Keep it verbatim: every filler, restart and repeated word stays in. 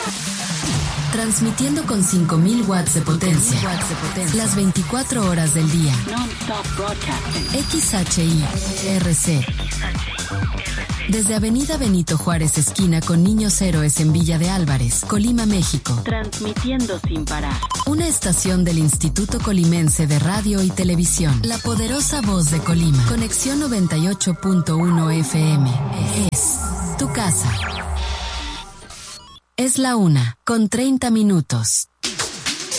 Transmitiendo con cinco mil watts de potencia. Las veinticuatro horas del día. X H I R C. Desde Avenida Benito Juárez, esquina con Niños Héroes en Villa de Álvarez, Colima, México. Transmitiendo sin parar. Una estación del Instituto Colimense de Radio y Televisión. La poderosa voz de Colima. Conexión noventa y ocho punto uno F M. Es tu casa. Es la una, con treinta minutos.